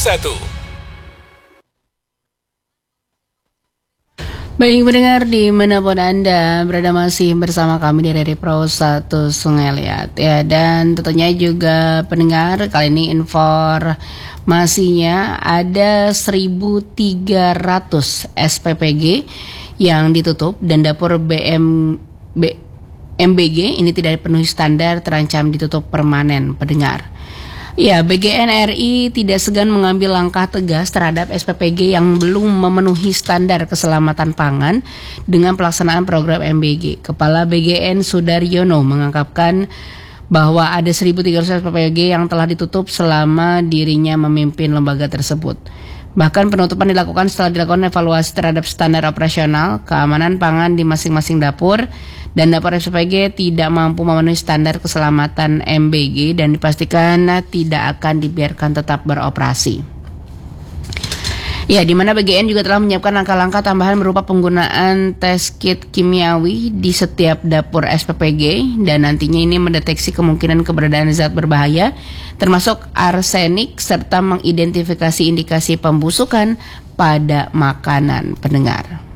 Baik pendengar dimanapun Anda berada, masih bersama kami di Pro 1 Sungai Liat ya. Dan tentunya juga pendengar, kali ini informasinya ada 1.300 SPPG yang ditutup dan dapur MBG ini tidak dipenuhi standar, terancam ditutup permanen pendengar. Ya, BGN RI tidak segan mengambil langkah tegas terhadap SPPG yang belum memenuhi standar keselamatan pangan dengan pelaksanaan program MBG. Kepala BGN Sudaryono mengungkapkan bahwa ada 1.300 SPPG yang telah ditutup selama dirinya memimpin lembaga tersebut. Bahkan penutupan dilakukan setelah dilakukan evaluasi terhadap standar operasional, keamanan pangan di masing-masing dapur, dan dapur SPPG tidak mampu memenuhi standar keselamatan MBG dan dipastikan tidak akan dibiarkan tetap beroperasi. Ya, di mana BGN juga telah menyiapkan langkah-langkah tambahan berupa penggunaan tes kit kimiawi di setiap dapur SPPG dan nantinya ini mendeteksi kemungkinan keberadaan zat berbahaya termasuk arsenik serta mengidentifikasi indikasi pembusukan pada makanan pendengar.